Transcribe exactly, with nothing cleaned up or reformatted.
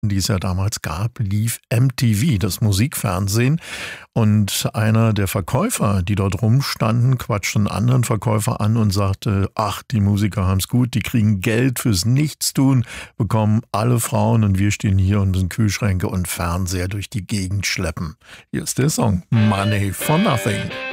die es ja damals gab, lief M T V, das Musikfernsehen. Und einer der Verkäufer, die dort rumstanden, quatschte einen anderen Verkäufer an und sagte, ach, die Musiker haben's gut, die kriegen Geld fürs Nichtstun, bekommen alle Frauen und wir stehen hier und sind Kühlschränke und Fernseher durch die Gegend schleppen. Hier ist der Song Money for Nothing.